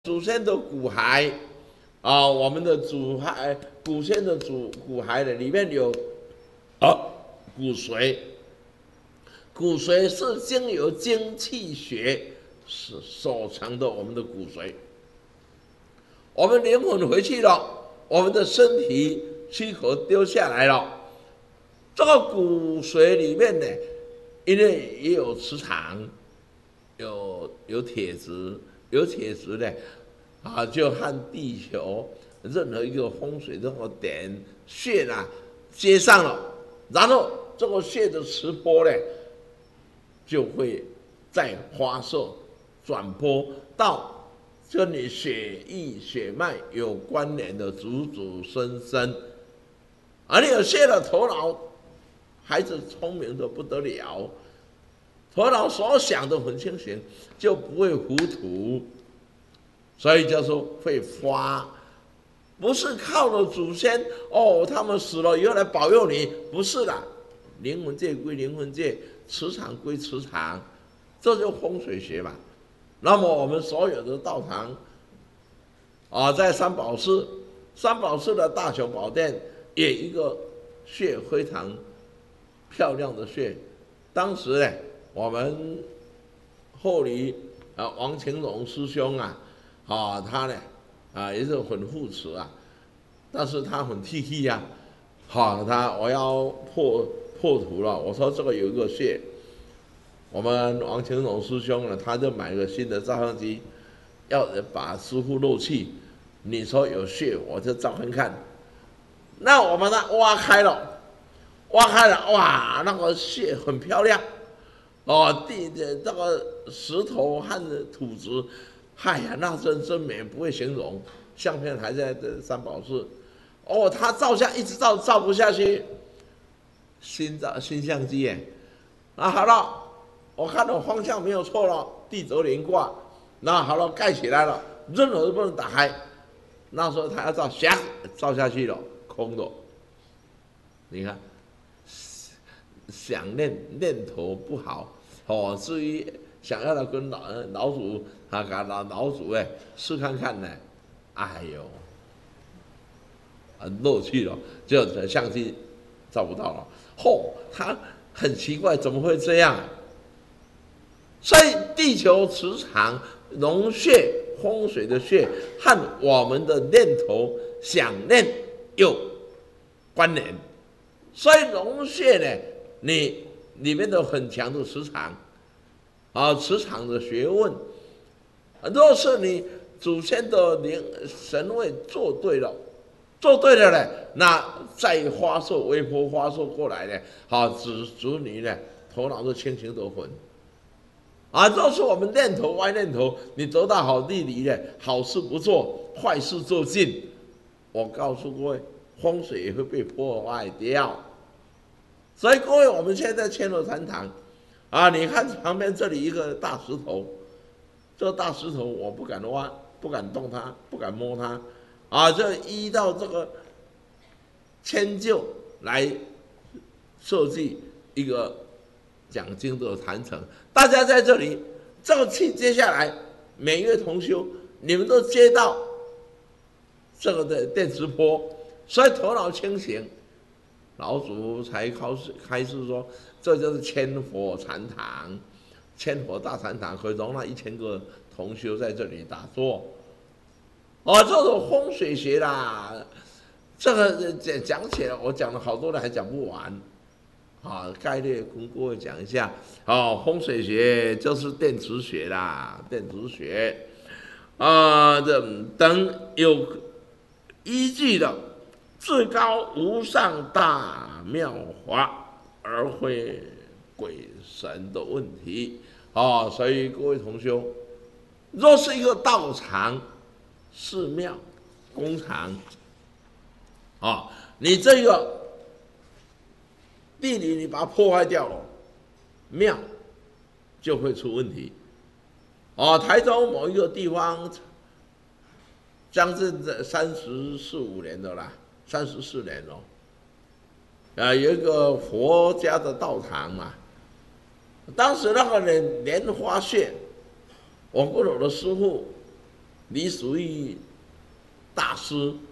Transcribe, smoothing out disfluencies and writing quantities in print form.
祖先的骨骸啊，我们的祖先的骨骸的里面有骨髓，骨髓是经由精气血所成的我们的骨髓。我们灵魂回去了，我们的身体躯壳丢下来了，这个骨髓里面呢，因为也有磁场，有铁质，有铁质呢，就和地球任何一个风水这个点穴接上了，然后这个穴的磁波呢，就会再发射转播到跟你血液血脉有关联的祖祖孙孙，而你有泄了头脑，孩子聪明的不得了，头脑所想的很清醒，就不会糊涂，所以就说会发，不是靠了祖先他们死了以后来保佑你，不是的，灵魂界归灵魂界，磁场归磁场，这就风水学嘛。那么我们所有的道场在三宝寺的大雄宝殿也一个穴非常漂亮的穴，当时呢，我们后里王晴荣师兄他呢也是很护持但是他很气气我要破土了，我说这个有一个穴，我们王晴荣师兄呢，他就买个新的照相机，要把师傅漏气，你说有穴我就照看看，那我们挖开了，哇，那个穴很漂亮地的这个石头和土质，那真美，不会形容。相片还在三宝寺，他照相一直照不下去，新相机耶，好了，我看到方向没有错了，地泽连挂，那好了，盖起来了，任何都不能打开。那时候他要照下去了，空的。你看，想念头不好至于想要跟老祖老祖试看看呢，哎呦，漏气了，就相机照不到了。他很奇怪，怎么会这样？所以地球磁场、龙穴、风水的穴和我们的念头、想念有关联。所以龙穴呢，你里面有很强的磁场磁场的学问。若是你祖先的神位做对了呢，那再微波发射过来呢，子女呢头脑都清醒得很。若是我们念头歪念头，你得到好地理呢，好事不做，坏事做尽，我告诉各位，风水也会被破坏掉。所以各位，我们现在千罗禅堂你看旁边这里一个大石头，这个大石头我不敢挖，不敢动它，不敢摸它这依照这个迁就来设计一个讲经的坛城。大家在这里，这个气接下来每一位同修，你们都接到这个的电磁波，所以头脑清醒。老祖才开始说，这就是千佛禅堂，千佛大禅堂可以容纳1000个同修在这里打坐。这种风水学啦，这个讲起来我讲了好多人还讲不完。概略跟各位讲一下风水学就是电磁学啦，电磁学等有依据的至高无上大妙法，而非鬼神的问题所以各位同修，若是一个道场、寺庙、工厂你这个地理你把它破坏掉了，庙就会出问题台中某一个地方将近34-35年的啦，34年有一个佛家的道场嘛，当时那个莲花穴，我跟我的师父李属于大师